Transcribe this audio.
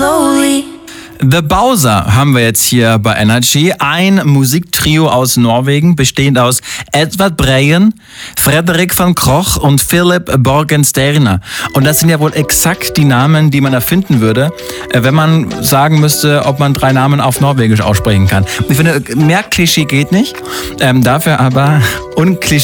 slowly. The Bowser haben wir jetzt hier bei Energy. Ein Musiktrio aus Norwegen, bestehend aus Edvard Breien, Frederik van Kroch und Philip Borgensterner. Und das sind ja wohl exakt die Namen, die man erfinden würde, wenn man sagen müsste, ob man 3 Namen auf Norwegisch aussprechen kann. Ich finde, mehr Klischee geht nicht, dafür aber unklischee.